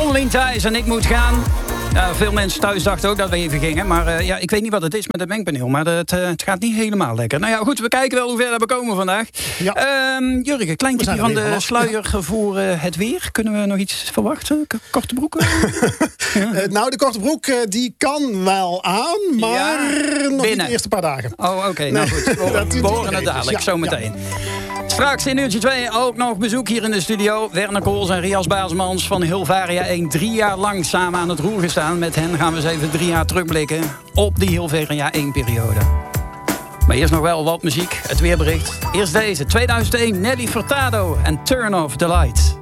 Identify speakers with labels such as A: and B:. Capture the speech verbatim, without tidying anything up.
A: Conlin Thijs en ik moet gaan. Ja, veel mensen thuis dachten ook dat we even gingen. Maar uh, ja, ik weet niet wat het is met het mengpaneel. Maar het, uh, het gaat niet helemaal lekker. Nou ja, goed, we kijken wel hoe ver we komen vandaag. Ja. Uh, Jurgen, klein tipje van de sluier ja. voor uh, het weer. Kunnen we nog iets verwachten? K- korte broeken? ja.
B: uh, nou, de korte broek uh, die kan wel aan. Maar ja, nog niet de eerste paar dagen.
A: Oh, oké. Okay, nou goed. We horen het dadelijk, ja, zometeen. Ja. Straks in uurtje twee ook nog bezoek hier in de studio. Werner Kools en Rias Baasmans van Hilvaria één. Drie jaar lang samen aan het roer gestaan. Met hen gaan we eens even drie jaar terugblikken op die Hilvaria één periode. Maar eerst nog wel wat muziek, het weerbericht. Eerst deze, tweeduizend één, Nelly Furtado en Turn Off the Light.